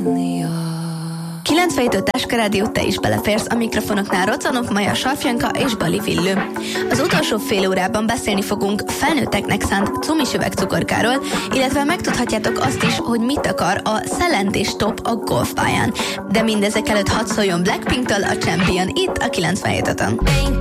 97 Táska Rádió, te is beleférsz, a mikrofonoknál Rocanov, Maja Sarfjanka és Bali Villő. Az utolsó fél órában beszélni fogunk felnőtteknek szánt cumis üvegcukorkáról, illetve megtudhatjátok azt is, hogy mit akar a szellentés top a golfpályán. De mindezek előtt hadd szóljon Blackpinktől a Champion itt a 97-en.